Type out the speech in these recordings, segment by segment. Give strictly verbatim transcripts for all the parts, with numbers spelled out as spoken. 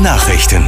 Nachrichten.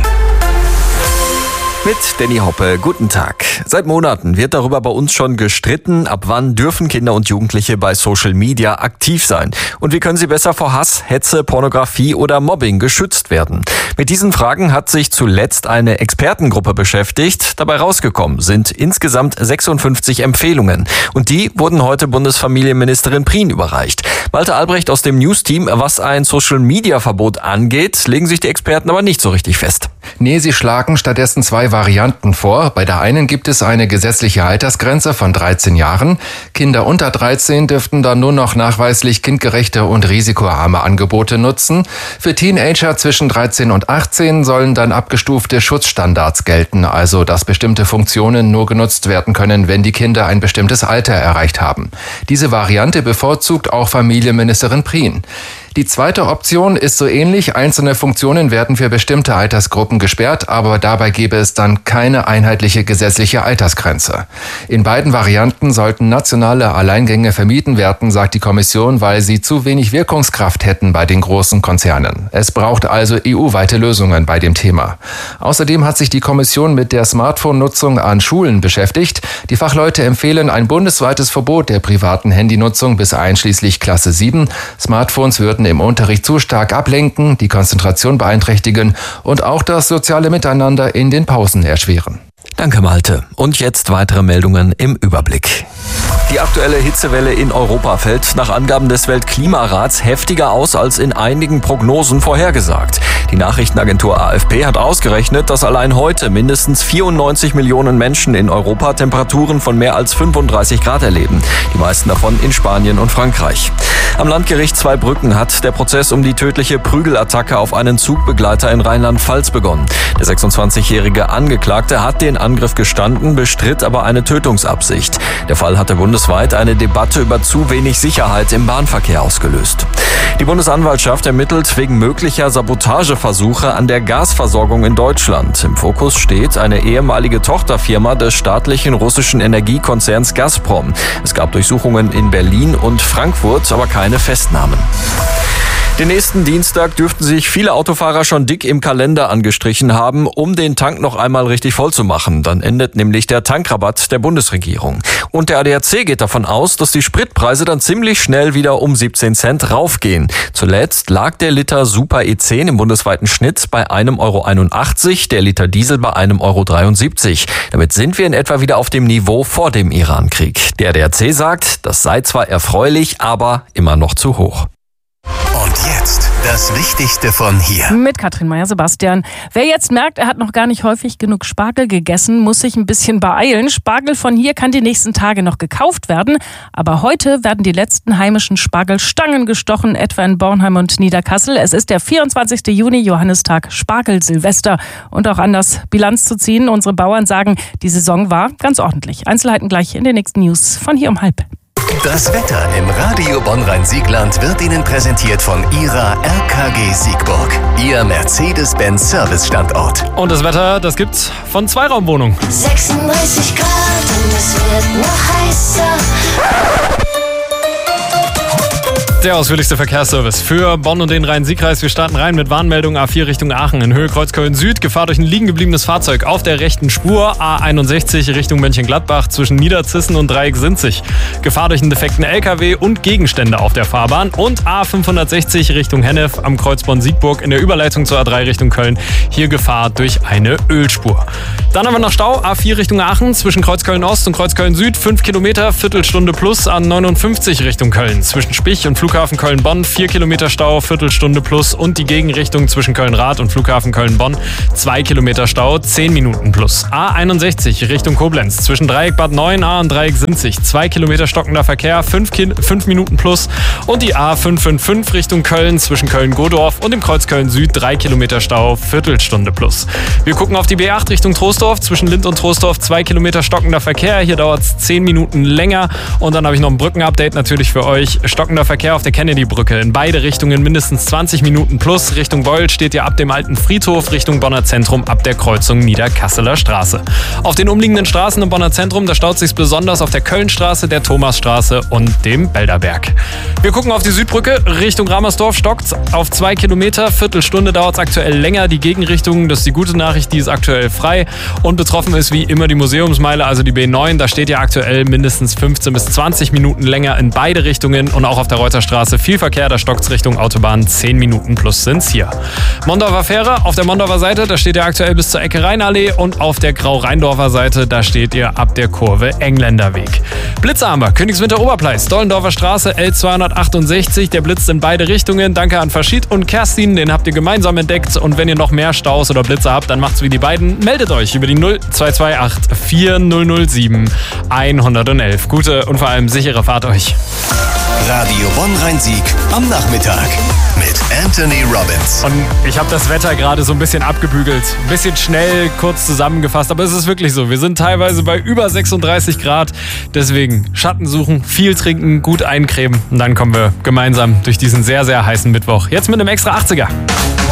Mit Danny Hoppe, guten Tag. Seit Monaten wird darüber bei uns schon gestritten, ab wann dürfen Kinder und Jugendliche bei Social Media aktiv sein und wie können sie besser vor Hass, Hetze, Pornografie oder Mobbing geschützt werden. Mit diesen Fragen hat sich zuletzt eine Expertengruppe beschäftigt. Dabei rausgekommen sind insgesamt sechsundfünfzig Empfehlungen und die wurden heute Bundesfamilienministerin Prien überreicht. Malte Albrecht aus dem News-Team, was ein Social-Media-Verbot angeht, legen sich die Experten aber nicht so richtig fest. Nee, sie schlagen stattdessen zwei Varianten vor. Bei der einen gibt es eine gesetzliche Altersgrenze von dreizehn Jahren. Kinder unter dreizehn dürften dann nur noch nachweislich kindgerechte und risikoarme Angebote nutzen. Für Teenager zwischen dreizehn und achtzehn sollen dann abgestufte Schutzstandards gelten, also dass bestimmte Funktionen nur genutzt werden können, wenn die Kinder ein bestimmtes Alter erreicht haben. Diese Variante bevorzugt auch Familienministerin Prien. Die zweite Option ist so ähnlich. Einzelne Funktionen werden für bestimmte Altersgruppen gesperrt, aber dabei gäbe es dann keine einheitliche gesetzliche Altersgrenze. In beiden Varianten sollten nationale Alleingänge vermieden werden, sagt die Kommission, weil sie zu wenig Wirkungskraft hätten bei den großen Konzernen. Es braucht also E U-weite Lösungen bei dem Thema. Außerdem hat sich die Kommission mit der Smartphone-Nutzung an Schulen beschäftigt. Die Fachleute empfehlen ein bundesweites Verbot der privaten Handynutzung bis einschließlich Klasse sieben. Smartphones würden im Unterricht zu stark ablenken, die Konzentration beeinträchtigen und auch das soziale Miteinander in den Pausen erschweren. Danke, Malte. Und jetzt weitere Meldungen im Überblick. Die aktuelle Hitzewelle in Europa fällt nach Angaben des Weltklimarats heftiger aus als in einigen Prognosen vorhergesagt. Die Nachrichtenagentur A F P hat ausgerechnet, dass allein heute mindestens vierundneunzig Millionen Menschen in Europa Temperaturen von mehr als fünfunddreißig Grad erleben. Die meisten davon in Spanien und Frankreich. Am Landgericht Zweibrücken hat der Prozess um die tödliche Prügelattacke auf einen Zugbegleiter in Rheinland-Pfalz begonnen. Der sechsundzwanzigjährige Angeklagte hat den Angriff gestanden, bestritt aber eine Tötungsabsicht. Der Fall hatte bundesweit eine Debatte über zu wenig Sicherheit im Bahnverkehr ausgelöst. Die Bundesanwaltschaft ermittelt wegen möglicher Sabotageversuche an der Gasversorgung in Deutschland. Im Fokus steht eine ehemalige Tochterfirma des staatlichen russischen Energiekonzerns Gazprom. Es gab Durchsuchungen in Berlin und Frankfurt, aber keine Festnahmen. Den nächsten Dienstag dürften sich viele Autofahrer schon dick im Kalender angestrichen haben, um den Tank noch einmal richtig voll zu machen. Dann endet nämlich der Tankrabatt der Bundesregierung. Und der A D A C geht davon aus, dass die Spritpreise dann ziemlich schnell wieder um siebzehn Cent raufgehen. Zuletzt lag der Liter Super E zehn im bundesweiten Schnitt bei einem Euro einundachtzig, der Liter Diesel bei einem Euro dreiundsiebzig. Damit sind wir in etwa wieder auf dem Niveau vor dem Irankrieg. Der A D A C sagt, das sei zwar erfreulich, aber immer noch zu hoch. Und jetzt das Wichtigste von hier. Mit Katrin Meyer-Sebastian. Wer jetzt merkt, er hat noch gar nicht häufig genug Spargel gegessen, muss sich ein bisschen beeilen. Spargel von hier kann die nächsten Tage noch gekauft werden. Aber heute werden die letzten heimischen Spargelstangen gestochen, etwa in Bornheim und Niederkassel. Es ist der vierundzwanzigste Juni, Johannistag, Spargel-Silvester. Und auch anders Bilanz zu ziehen. Unsere Bauern sagen, die Saison war ganz ordentlich. Einzelheiten gleich in den nächsten News von hier um halb. Das Wetter im Radio Bonn-Rhein-Siegland wird Ihnen präsentiert von Ihrer R K G Siegburg, Ihr Mercedes-Benz-Service-Standort. Und das Wetter, das gibt's von Zweiraumwohnungen. sechsunddreißig Grad und es wird noch heißer. Der ausführlichste Verkehrsservice für Bonn und den Rhein-Sieg-Kreis. Wir starten rein mit Warnmeldung A vier Richtung Aachen in Höhe Kreuzköln Süd. Gefahr durch ein liegen gebliebenes Fahrzeug auf der rechten Spur. A einundsechzig Richtung Mönchengladbach zwischen Niederzissen und Dreieck-Sinzig. Gefahr durch einen defekten L K W und Gegenstände auf der Fahrbahn. Und A fünfhundertsechzig Richtung Hennef am Kreuz Bonn-Siegburg in der Überleitung zur A drei Richtung Köln. Hier Gefahr durch eine Ölspur. Dann haben wir noch Stau. A vier Richtung Aachen zwischen Kreuzköln Ost und Kreuzköln Süd. fünf Kilometer, Viertelstunde plus. A neunundfünfzig Richtung Köln zwischen Spich und Flughafen Köln-Bonn, vier Kilometer Stau, Viertelstunde plus und die Gegenrichtung zwischen Köln-Rath und Flughafen Köln-Bonn, zwei Kilometer Stau, zehn Minuten plus. A einundsechzig Richtung Koblenz, zwischen Dreieck Bad Neuenahr und Dreieck Sinzig, zwei Kilometer stockender Verkehr, fünf Minuten plus und die A fünfhundertfünfundfünfzig Richtung Köln, zwischen Köln-Godorf und dem Kreuz Köln-Süd, drei Kilometer Stau, Viertelstunde plus. Wir gucken auf die B acht Richtung Troisdorf, zwischen Lindt und Troisdorf, zwei Kilometer stockender Verkehr, hier dauert es zehn Minuten länger und dann habe ich noch ein Brückenupdate natürlich für euch, stockender Verkehr auf der Kennedy-Brücke. In beide Richtungen mindestens zwanzig Minuten plus. Richtung Beul steht ihr ab dem alten Friedhof, Richtung Bonner Zentrum ab der Kreuzung Niederkasseler Straße. Auf den umliegenden Straßen im Bonner Zentrum, da staut sich besonders auf der Kölnstraße, der Thomasstraße und dem Belderberg. Wir gucken auf die Südbrücke. Richtung Ramersdorf stockt's auf zwei Kilometer. Viertelstunde dauert es aktuell länger. Die Gegenrichtung, das ist die gute Nachricht, die ist aktuell frei. Und betroffen ist wie immer die Museumsmeile, also die B neun. Da steht ja aktuell mindestens fünfzehn bis zwanzig Minuten länger in beide Richtungen. Und auch auf der Reuterstraße viel Verkehr. Da stockt's Richtung Autobahn. zehn Minuten plus sind's hier. Mondorfer Fähre, auf der Mondorfer Seite, da steht ihr aktuell bis zur Ecke Rheinallee. Und auf der Grau-Rheindorfer Seite, da steht ihr ab der Kurve Engländerweg. Blitze haben wir. Königswinter Oberpleis, Dollendorfer Straße, L zweihundertachtundsechzig. Der blitzt in beide Richtungen. Danke an Verschied und Kerstin, den habt ihr gemeinsam entdeckt. Und wenn ihr noch mehr Staus oder Blitze habt, dann macht's wie die beiden. Meldet euch über die null zwei zwei acht vier null null sieben eins null eins. Gute und vor allem sichere Fahrt euch. Radio Bonn-Rhein-Sieg am Nachmittag mit Anthony Robbins. Und ich habe das Wetter gerade so ein bisschen abgebügelt. Ein bisschen schnell, kurz zusammengefasst. Aber es ist wirklich so. Wir sind teilweise bei über sechsunddreißig Grad. Deswegen Schatten suchen, viel trinken, gut eincremen. Und dann kommen wir gemeinsam durch diesen sehr, sehr heißen Mittwoch. Jetzt mit einem extra achtziger.